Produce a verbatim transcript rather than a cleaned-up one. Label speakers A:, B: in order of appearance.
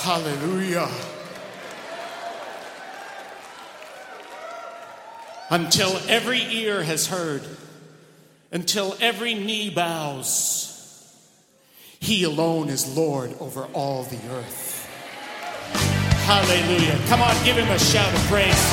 A: Hallelujah. Until every ear has heard, until every knee bows, he alone is Lord over all the earth. Hallelujah. Come on, give him a shout of praise.